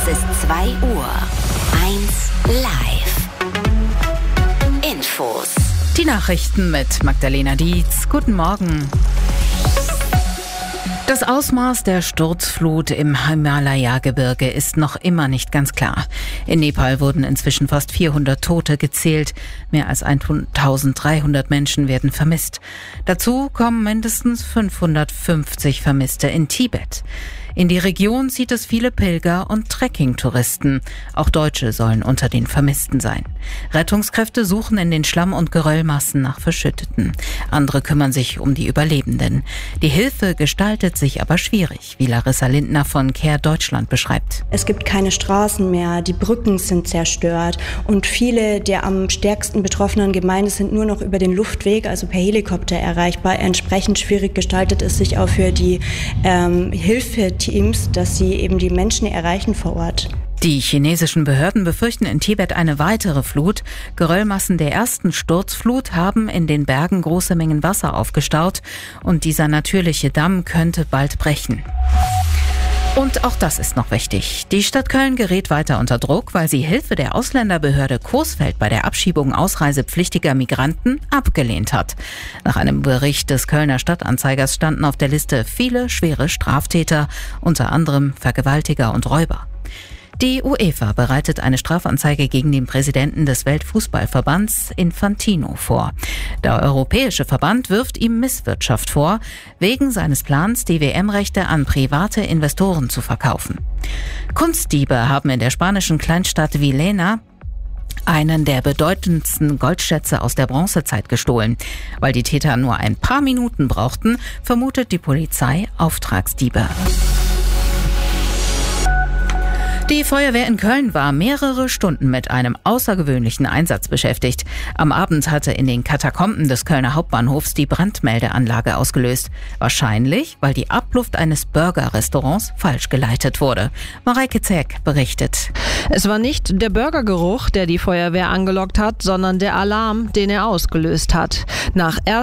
Es ist 2 Uhr. 1 live. Infos. Die Nachrichten mit Magdalena Dietz. Guten Morgen. Das Ausmaß der Sturzflut im Himalaya-Gebirge ist noch immer nicht ganz klar. In Nepal wurden inzwischen fast 400 Tote gezählt. Mehr als 1300 Menschen werden vermisst. Dazu kommen mindestens 550 Vermisste in Tibet. In die Region zieht es viele Pilger und Trekkingtouristen. Auch Deutsche sollen unter den Vermissten sein. Rettungskräfte suchen in den Schlamm- und Geröllmassen nach Verschütteten. Andere kümmern sich um die Überlebenden. Die Hilfe gestaltet sich aber schwierig, wie Larissa Lindner von Care Deutschland beschreibt. Es gibt keine Straßen mehr, die Brücken sind zerstört und viele der am stärksten betroffenen Gemeinden sind nur noch über den Luftweg, also per Helikopter erreichbar. Entsprechend schwierig gestaltet es sich auch für die Hilfeteams, dass sie eben die Menschen erreichen vor Ort. Die chinesischen Behörden befürchten in Tibet eine weitere Flut. Geröllmassen der ersten Sturzflut haben in den Bergen große Mengen Wasser aufgestaut und dieser natürliche Damm könnte bald brechen. Und auch das ist noch wichtig. Die Stadt Köln gerät weiter unter Druck, weil sie Hilfe der Ausländerbehörde Coesfeld bei der Abschiebung ausreisepflichtiger Migranten abgelehnt hat. Nach einem Bericht des Kölner Stadtanzeigers standen auf der Liste viele schwere Straftäter, unter anderem Vergewaltiger und Räuber. Die UEFA bereitet eine Strafanzeige gegen den Präsidenten des Weltfußballverbands Infantino vor. Der Europäische Verband wirft ihm Misswirtschaft vor, wegen seines Plans, die WM-Rechte an private Investoren zu verkaufen. Kunstdiebe haben in der spanischen Kleinstadt Villena einen der bedeutendsten Goldschätze aus der Bronzezeit gestohlen. Weil die Täter nur ein paar Minuten brauchten, vermutet die Polizei Auftragsdiebe. Die Feuerwehr in Köln war mehrere Stunden mit einem außergewöhnlichen Einsatz beschäftigt. Am Abend hatte in den Katakomben des Kölner Hauptbahnhofs die Brandmeldeanlage ausgelöst. Wahrscheinlich, weil die Abluft eines Burger-Restaurants falsch geleitet wurde. Mareike Zäck berichtet. Es war nicht der Burgergeruch, der die Feuerwehr angelockt hat, sondern der Alarm, den er ausgelöst hat. Nach